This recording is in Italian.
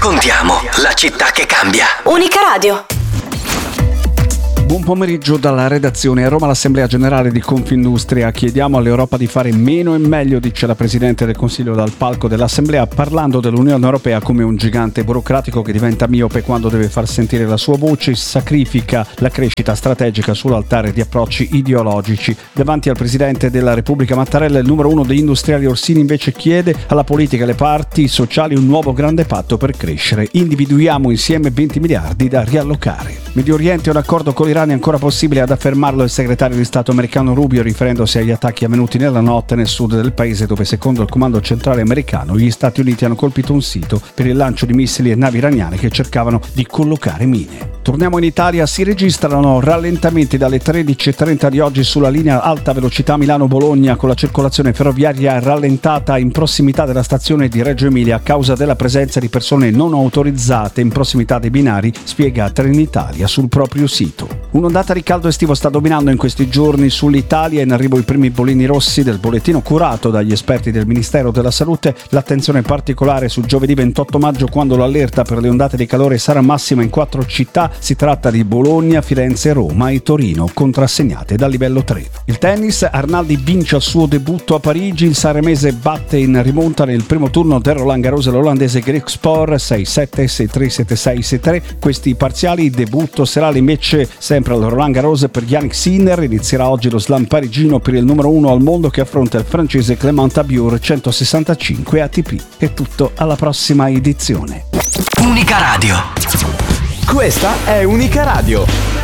raccontiamo la città che cambia. Unica Radio. Buon pomeriggio dalla redazione. A Roma l'Assemblea Generale di Confindustria. Chiediamo all'Europa di fare meno e meglio, dice la Presidente del Consiglio dal palco dell'Assemblea, parlando dell'Unione Europea come un gigante burocratico che diventa miope quando deve far sentire la sua voce, sacrifica la crescita strategica sull'altare di approcci ideologici. Davanti al Presidente della Repubblica Mattarella, il numero uno degli industriali Orsini invece chiede alla politica e alle parti sociali un nuovo grande patto per crescere. Individuiamo insieme 20 miliardi da riallocare. Medio Oriente, un accordo con l'Iran è ancora possibile, ad affermarlo il segretario di Stato americano Rubio, riferendosi agli attacchi avvenuti nella notte nel sud del paese, dove secondo il comando centrale americano gli Stati Uniti hanno colpito un sito per il lancio di missili e navi iraniane che cercavano di collocare mine. Torniamo in Italia, si registrano rallentamenti dalle 13.30 di oggi sulla linea alta velocità Milano-Bologna, con la circolazione ferroviaria rallentata in prossimità della stazione di Reggio Emilia a causa della presenza di persone non autorizzate in prossimità dei binari, spiega Trenitalia sul proprio sito. Un'ondata di caldo estivo sta dominando in questi giorni sull'Italia, in arrivo i primi bollini rossi del bollettino curato dagli esperti del Ministero della Salute. L'attenzione particolare sul giovedì 28 maggio, quando l'allerta per le ondate di calore sarà massima in 4 città. Si tratta di Bologna, Firenze, Roma e Torino, contrassegnate dal livello 3. Il tennis, Arnaldi vince il suo debutto a Parigi, il sanremese batte in rimonta nel primo turno del Roland Garros l'olandese Greg Spor 6-7, 6-3, 7-6, 6-3. Questi parziali. Debutto serale invece sempre al Roland Garros per Yannick Sinner. Inizierà oggi lo slam parigino per il numero 1 al mondo che affronta il francese Clément Tabiur 165 ATP. È tutto, alla prossima edizione. Unica Radio. Questa è Unica Radio.